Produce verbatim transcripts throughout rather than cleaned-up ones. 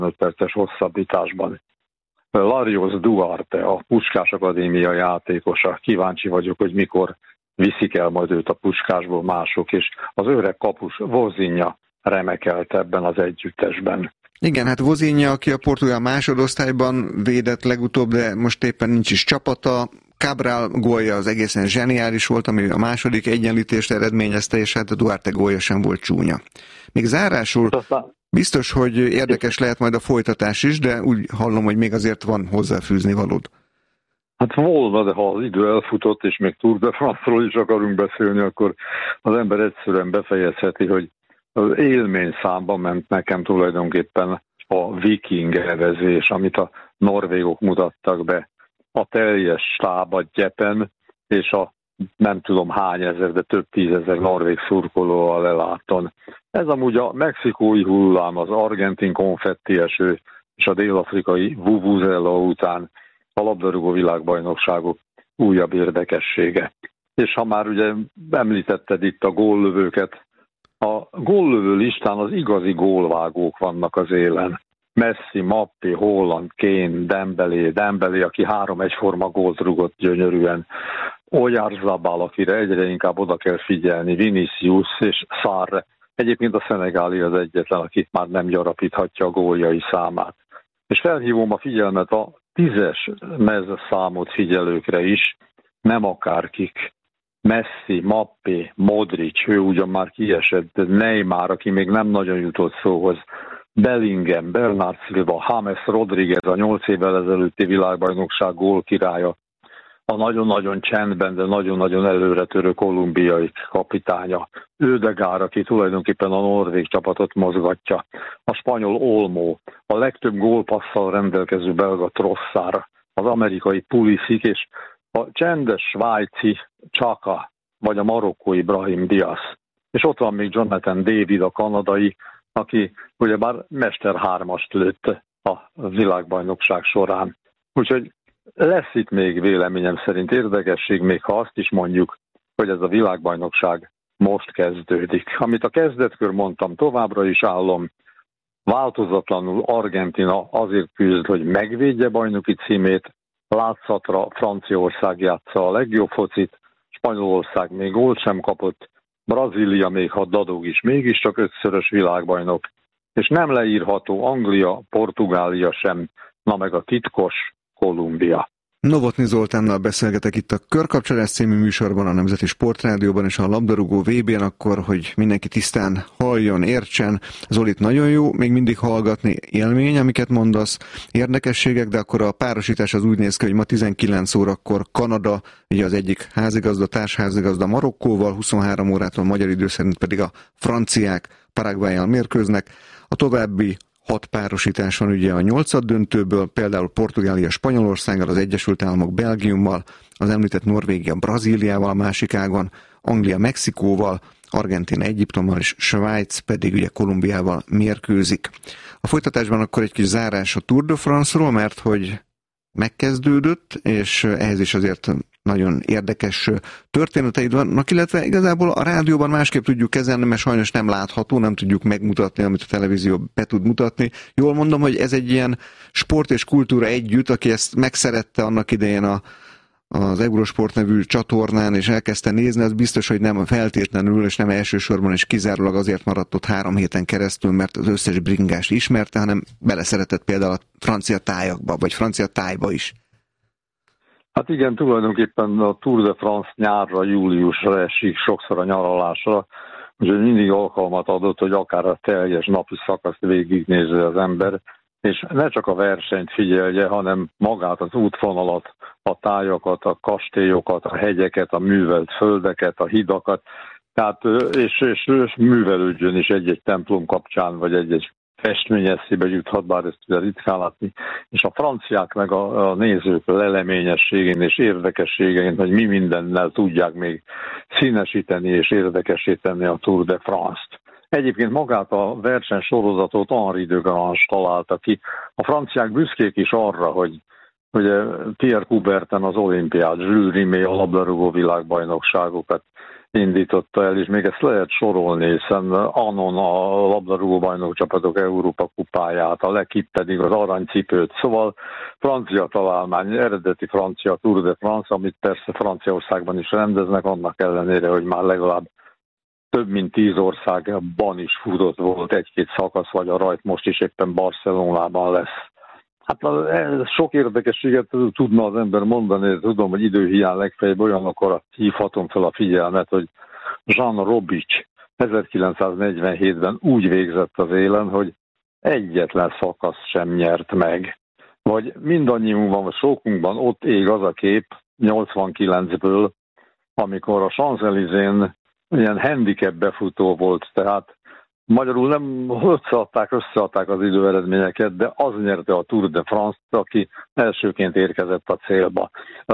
öt perces hosszabbításban. Larios Duarte, a Puskás Akadémia játékosa. Kíváncsi vagyok, hogy mikor viszik el majd őt a Puskásból mások, és az öreg kapus Vozinha remekelt ebben az együttesben. Igen, hát Vozinha, aki a portugál másodosztályban védett legutóbb, de most éppen nincs is csapata. Cabral gólja az egészen zseniális volt, ami a második egyenlítést eredményezte, és hát a Duarte gólja sem volt csúnya. Még zárásul biztos, hogy érdekes lehet majd a folytatás is, de úgy hallom, hogy még azért van hozzáfűzni valód. Hát volna, de ha az idő elfutott, és még Tour de France-ról is akarunk beszélni, akkor az ember egyszerűen befejezheti, hogy az élmény számba ment nekem tulajdonképpen a viking evezés, amit a norvégok mutattak be. A teljes stáb a gyepen, és a nem tudom hány ezer, de több tízezer norvég szurkolóval leláton. Ez amúgy a mexikói hullám, az argentin konfetti eső és a dél-afrikai vuvuzela után a labdarúgó világbajnokságok újabb érdekessége. És ha már ugye említetted itt a góllövőket, a góllövő listán az igazi gólvágók vannak az élen. Messi, Mbappé, Haaland, Kane, Dembélé, Dembélé, aki három egyforma gólt rúgott gyönyörűen, Oyarzabal, akire egyre inkább oda kell figyelni, Vinicius és Sarr. Egyébként a szenegáli az egyetlen, akit már nem gyarapíthatja a góljai számát. És felhívom a figyelmet a tízes mez számot figyelőkre is, nem akárkik. Messi, Mbappé, Modric, ő ugyan már kiesett, Neymar, aki még nem nagyon jutott szóhoz, Bellingham, Bernard Silva, James Rodriguez, a nyolc évvel ezelőtti világbajnokság gólkirálya, a nagyon-nagyon csendben, de nagyon-nagyon előretörő kolumbiai kapitánya, Ödegaard, aki tulajdonképpen a norvég csapatot mozgatja, a spanyol Olmo, a legtöbb gólpasszal rendelkező belga Trossard, az amerikai Pulisic és a csendes svájci Xhaka, vagy a marokkói Brahim Diaz. És ott van még Jonathan David, a kanadai, aki ugyebár mester hármast lőtt a világbajnokság során. Úgyhogy lesz itt még véleményem szerint érdekesség, még ha azt is mondjuk, hogy ez a világbajnokság most kezdődik. Amit a kezdetkör mondtam, továbbra is állom, változatlanul Argentína azért küzd, hogy megvédje bajnoki címét, látszatra Franciaország játsza a legjobb focit, Spanyolország még gólt sem kapott, Brazília még ha dadog is, mégiscsak ötszörös világbajnok, és nem leírható Anglia, Portugália sem, na meg a titkos Kolumbia. Novotny Zoltánnal beszélgetek itt a Körkapcsolás című műsorban, a Nemzeti Sportrádióban és a labdarúgó vé bén, akkor, hogy mindenki tisztán halljon, értsen. Zolit nagyon jó, még mindig hallgatni, élmény, amiket mondasz, érdekességek, de akkor a párosítás az úgy néz ki, hogy ma tizenkilenc órakor Kanada, ugye az egyik házigazda, társházigazda Marokkóval, huszonhárom órától magyar idő szerint pedig a franciák Paraguayyal mérkőznek. A további hat párosítás van ugye a nyolcad döntőből, például Portugália Spanyolországgal, az Egyesült Államok Belgiummal, az említett Norvégia Brazíliával a másik ágon, Anglia Mexikóval, Argentína Egyiptommal és Svájc pedig ugye Kolumbiával mérkőzik. A folytatásban akkor egy kis zárás a Tour de France-ról, mert hogy megkezdődött, és ehhez is azért nagyon érdekes történeteid vannak, illetve igazából a rádióban másképp tudjuk kezelni, mert sajnos nem látható, nem tudjuk megmutatni, amit a televízió be tud mutatni. Jól mondom, hogy ez egy ilyen sport és kultúra együtt, aki ezt megszerette annak idején a, az Eurosport nevű csatornán, és elkezdte nézni, az biztos, hogy nem feltétlenül, és nem elsősorban és kizárólag azért maradt ott három héten keresztül, mert az összes bringást ismerte, hanem beleszeretett például a francia tájakba, vagy francia tájba is. Hát igen, tulajdonképpen a Tour de France nyárra, júliusra esik, sokszor a nyaralásra, úgyhogy mindig alkalmat adott, hogy akár a teljes napi szakaszt végignézze az ember, és ne csak a versenyt figyelje, hanem magát, az útvonalat, a tájakat, a kastélyokat, a hegyeket, a művelt földeket, a hidakat, tehát, és, és, és művelődjön is egy-egy templom kapcsán, vagy egy-egy festmény eszébe juthat, bár ezt ugye ritkán látni, és a franciák meg a, a nézők leleményességén és érdekességén, hogy mi mindennel tudják még színesíteni és érdekesíteni a Tour de France-t. Egyébként magát a versenysorozatot Henri de Grange találta ki. A franciák büszkék is arra, hogy ugye Pierre Coubertin az olimpiát, Jules Rimet a labdarúgó világbajnokságokat, indította el, és még ezt lehet sorolni, hiszen annon a labdarúgó bajnokcsapatok Európa kupáját, a Lekip pedig az aranycipőt, szóval francia találmány, eredeti francia Tour de France, amit persze Franciaországban is rendeznek, annak ellenére, hogy már legalább több mint tíz országban is futott volt egy-két szakasz, vagy a rajt most is éppen Barcelonában lesz. Hát sok érdekességet tudna az ember mondani, tudom, hogy időhiány legfeljebb olyanokor hívhatom fel a figyelmet, hogy Jan Robics ezerkilencszáznegyvenhétben úgy végzett az élen, hogy egyetlen szakasz sem nyert meg. Vagy mindannyiunkban, vagy sokunkban ott ég az a kép nyolcvankilencből, amikor a Champs-Élysén ilyen handicap befutó volt, tehát magyarul nem összeadták, összeadták az időeredményeket, de az nyerte a Tour de France-t, aki elsőként érkezett a célba.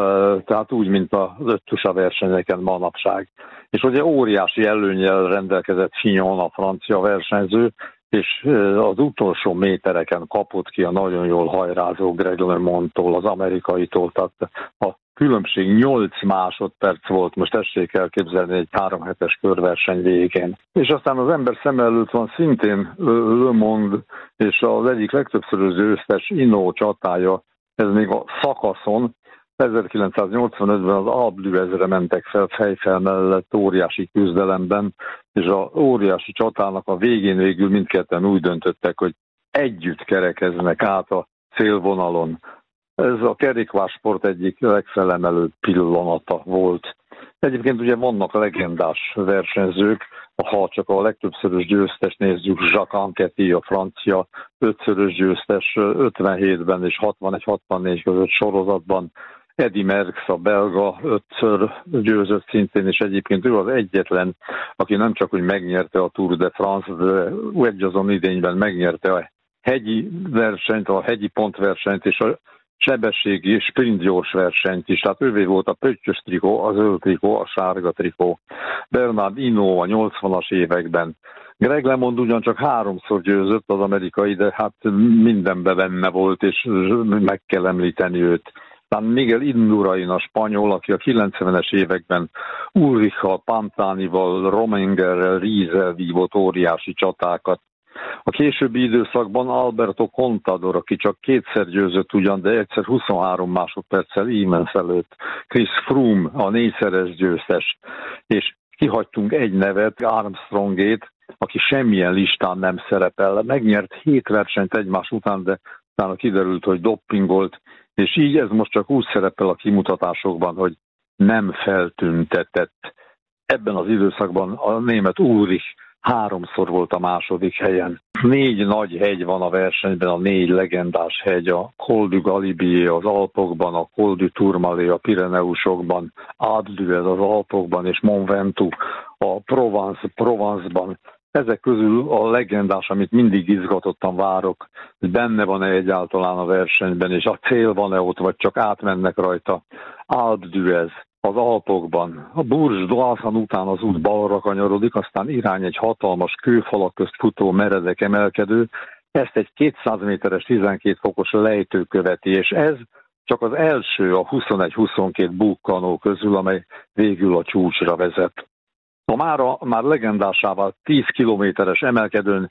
Tehát úgy, mint az öttusa versenyeken manapság. És ugye óriási előnnyel rendelkezett Fignon, a francia versenyző, és az utolsó métereken kapott ki a nagyon jól hajrázó Greg LeMond-tól, az amerikaitól, tehát a különbség nyolc másodperc volt, most tessék elképzelni egy három hetes körverseny végén. És aztán az ember szem előtt van szintén LeMond és az egyik legtöbbszörös győztes Hinault csatája, ez még a szakaszon, ezerkilencszáznyolcvanötben az Alpe d'Huezre mentek fel fejfel mellett óriási küzdelemben, és az óriási csatának a végén végül mindketten úgy döntöttek, hogy együtt kerekeznek át a célvonalon. Ez a kerékpársport egyik legfelemelőbb pillanata volt. Egyébként ugye vannak legendás versenyzők, ha csak a legtöbbszörös győztes nézzük, Jacques Anquetil, a francia ötszörös győztes ötvenhétben és hatvanegy hatvannégy között sorozatban, Eddy Merckx, a belga ötször győzött szintén, és egyébként ő az egyetlen, aki nem csak hogy megnyerte a Tour de France, de egy azon idényben megnyerte a hegyi versenyt, a hegyi pontversenyt és a sebességi sprint gyors versenyt is, tehát ővé volt a pöttyös trikó, a zöld trikó, a sárga trikó. Bernard Hinault a nyolcvanas években. Greg LeMond ugyancsak háromszor győzött az amerikai, de hát mindenbe benne volt, és meg kell említeni őt. Aztán Miguel Indurain, a spanyol, aki a kilencvenes években Ulrichal, Pantanival, Romengerrel, Riesel vívott óriási csatákat. A későbbi időszakban Alberto Contador, aki csak kétszer győzött ugyan, de egyszer huszonhárom másodperccel Immens előtt. Chris Froome, a négyszeres győztes. És kihagytunk egy nevet, Armstrongét, aki semmilyen listán nem szerepel. Megnyert hét versenyt egymás után, de utána kiderült, hogy doppingolt, és így ez most csak úgy szerepel a kimutatásokban, hogy nem feltüntetett. Ebben az időszakban a német Ulrich háromszor volt a második helyen. Négy nagy hegy van a versenyben, a négy legendás hegy, a Col du Galibier az Alpokban, a Col du Tourmalet a Pireneusokban, Alpe d'Huez az Alpokban és Mont Ventoux a Provence, Provence-ban. Ezek közül a legendás, amit mindig izgatottan várok, hogy benne van-e egyáltalán a versenyben, és a cél van-e ott, vagy csak átmennek rajta. Alpe d'Huez az Alpokban. A Bourges d'Oisans után az út balra kanyarodik, aztán irány egy hatalmas kőfalak közt futó meredek emelkedő, ezt egy kétszáz méteres tizenkét fokos lejtő követi, és ez csak az első a huszonegy-huszonkét bukkanó közül, amely végül a csúcsra vezet. A mára már legendásával tíz kilométeres emelkedőn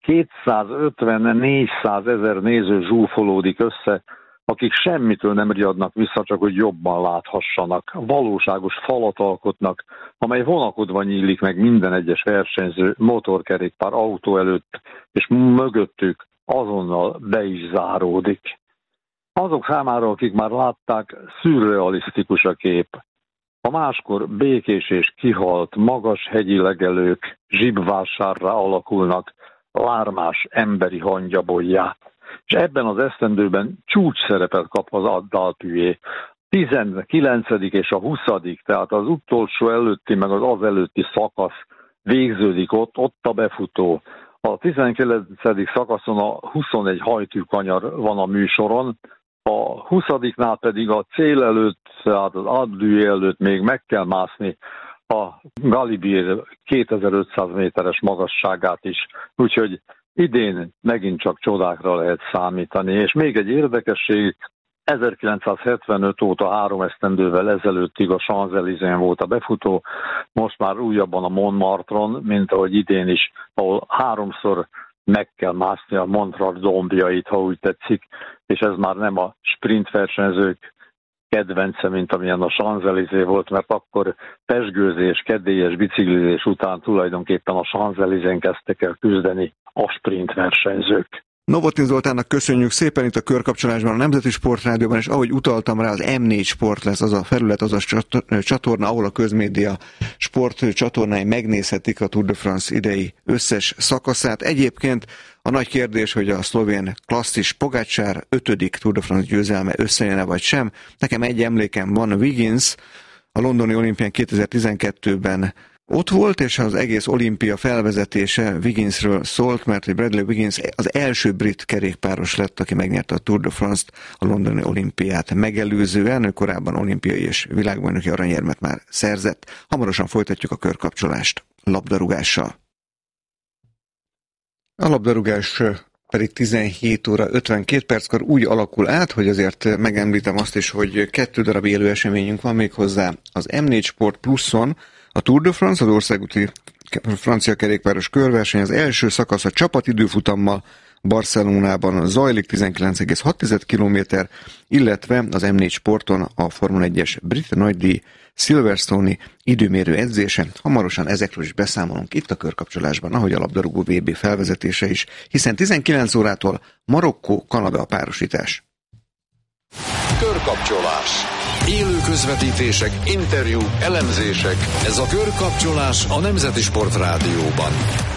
kétszázötven-négyszáz ezer néző zsúfolódik össze, akik semmitől nem riadnak vissza, csak hogy jobban láthassanak. Valóságos falat alkotnak, amely vonakodva nyílik meg minden egyes versenyző motorkerékpár autó előtt, és mögöttük azonnal be is záródik. Azok számára, akik már látták, szürrealisztikus a kép. A máskor békés és kihalt, magas hegyi legelők zsibvásárra alakulnak, lármás emberi hangyabollyá. És ebben az esztendőben csúcs szerepet kap az Alpe d'Huez. tizenkilencedik és a huszadik, tehát az utolsó előtti, meg az az előtti szakasz végződik ott, ott a befutó. A tizenkilencedik szakaszon a huszonegy hajtűkanyar van a műsoron, a huszadiknál pedig a cél előtt, tehát az Alpe d'Huez előtt még meg kell mászni a Galibier kétezer-ötszáz méteres magasságát is. Úgyhogy idén megint csak csodákra lehet számítani. És még egy érdekesség, ezerkilencszázhetvenöt óta három esztendővel ezelőttig a Champs-Élysén volt a befutó, most már újabban a Montmartre-on, mint ahogy idén is, ahol háromszor meg kell mászni a Montmartre dombjait, ha úgy tetszik, és ez már nem a sprint versenyzők kedvence, mint amilyen a Champs-Élysé volt, mert akkor pezsgőzés, kedélyes biciklizés után tulajdonképpen a Champs-Élysén kezdtek el küzdeni a sprint versenyzők. Novotny Zoltánnak köszönjük szépen itt a Körkapcsolásban, a Nemzeti Sportrádióban, és ahogy utaltam rá, az em négy Sport lesz az a felület, az a csatorna, ahol a közmédia sport csatornái megnézhetik a Tour de France idei összes szakaszát. Egyébként a nagy kérdés, hogy a szlovén klasszis Pogačar ötödik Tour de France győzelme összejön-e vagy sem. Nekem egy emlékem van, Wiggins a londoni olimpián kétezer-tizenkettőben ott volt, és az egész olimpia felvezetése Wigginsről szólt, mert Bradley Wiggins az első brit kerékpáros lett, aki megnyerte a Tour de France-t, a londoni olimpiát megelőzően, ő korábban olimpiai és világbajnoki aranyérmet már szerzett. Hamarosan folytatjuk a körkapcsolást labdarúgással. A labdarúgás pedig tizenhét óra ötvenkét perckor úgy alakul át, hogy azért megemlítem azt is, hogy kettő darab élő eseményünk van még hozzá az em négy Sport Pluszon. A Tour de France, az országúti francia kerékpáros körverseny, az első szakasz a csapatidőfutammal Barcelonában zajlik, tizenkilenc egész hat kilométer, illetve az em négy Sporton a Formula egyes brit nagydíj Silverstone-i időmérő edzése. Hamarosan ezekről is beszámolunk itt a Körkapcsolásban, ahogy a labdarúgó vé bé felvezetése is, hiszen tizenkilenc órától Marokkó-Kanada a párosítás. Körkapcsolás. Élő közvetítések, interjúk, elemzések. Ez a Körkapcsolás a Nemzeti Sportrádióban.